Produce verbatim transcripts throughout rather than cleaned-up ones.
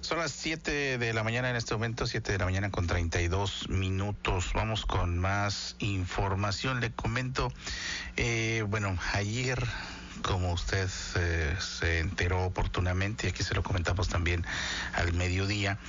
Son las siete de la mañana en este momento, siete de la mañana con treinta y dos minutos. Vamos con más información. Le comento, eh, bueno, ayer, como usted eh, se enteró oportunamente, y aquí se lo comentamos también al mediodía,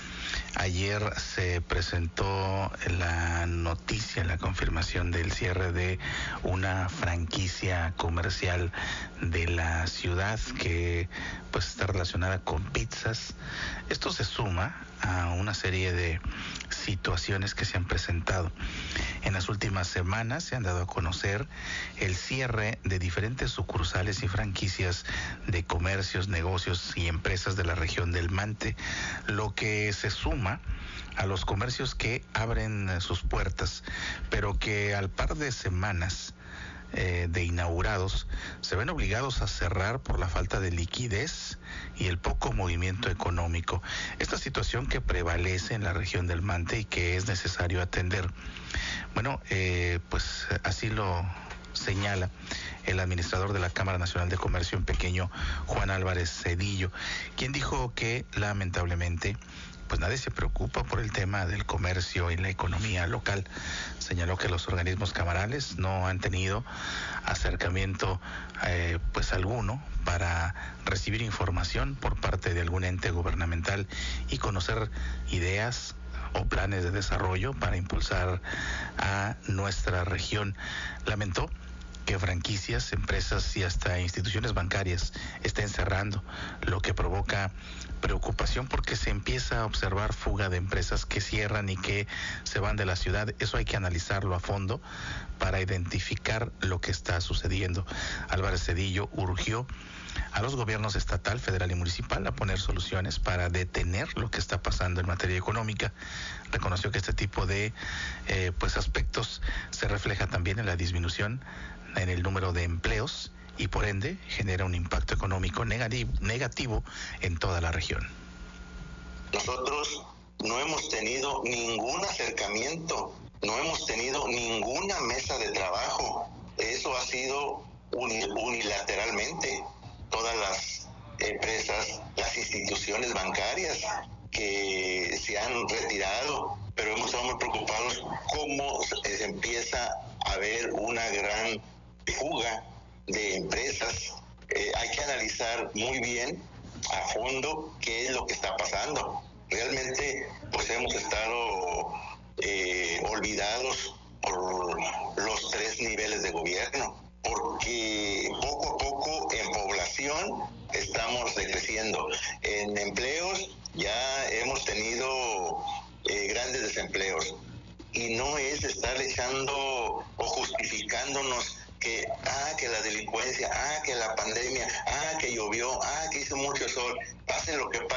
ayer se presentó la noticia, la confirmación del cierre de una franquicia comercial de la ciudad que pues está relacionada con pizzas. Esto se suma a una serie de situaciones que se han presentado. En las últimas semanas se han dado a conocer el cierre de diferentes sucursales y franquicias de comercios, negocios y empresas de la región del Mante, lo que se suma a los comercios que abren sus puertas, pero que al par de semanas eh, de inaugurados se ven obligados a cerrar por la falta de liquidez y el poco movimiento económico. Esta situación que prevalece en la región del Mante y que es necesario atender. Bueno, eh, pues así lo señala el administrador de la Cámara Nacional de Comercio en Pequeño, Juan Álvarez Cedillo, quien dijo que lamentablemente pues nadie se preocupa por el tema del comercio y la economía local. Señaló que los organismos camarales no han tenido acercamiento eh, pues alguno para recibir información por parte de algún ente gubernamental y conocer ideas o planes de desarrollo para impulsar a nuestra región. Lamentó que franquicias, empresas y hasta instituciones bancarias estén cerrando, lo que provoca preocupación porque se empieza a observar fuga de empresas que cierran y que se van de la ciudad. Eso hay que analizarlo a fondo para identificar lo que está sucediendo. Álvarez Cedillo urgió a los gobiernos estatal, federal y municipal a poner soluciones para detener lo que está pasando en materia económica. Reconoció que este tipo de eh, pues aspectos se refleja también en la disminución en el número de empleos y por ende genera un impacto económico negativo, negativo en toda la región. Nosotros no hemos tenido ningún acercamiento, no hemos tenido ninguna mesa de trabajo. Eso ha sido unilateralmente. Todas las empresas, las instituciones bancarias que se han retirado, pero hemos estado muy preocupados cómo se empieza a ver una gran fuga de empresas. Eh, hay que analizar muy bien a fondo qué es lo que está pasando. Realmente pues hemos estado eh, olvidados por los tres niveles de gobierno, porque poco a poco en población estamos decreciendo. En empleos ya hemos tenido eh, grandes desempleos y no es estar echando o justificándonos que, ah, que la delincuencia, ah, que la pandemia, ah, que llovió, ah, que hizo mucho sol. Pase lo que